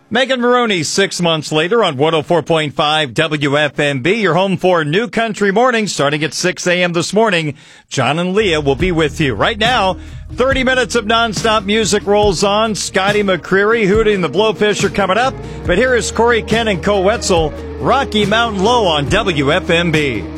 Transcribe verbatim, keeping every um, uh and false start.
Megan Maroney, six months later on one oh four point five W F M B. Your home for New Country Morning starting at six a.m. this morning. John and Leah will be with you. Right now, thirty minutes of nonstop music rolls on. Scotty McCreery, Hootie and the Blowfish are coming up. But here is Corey Ken and Co Wetzel, Rocky Mountain Low on W F M B.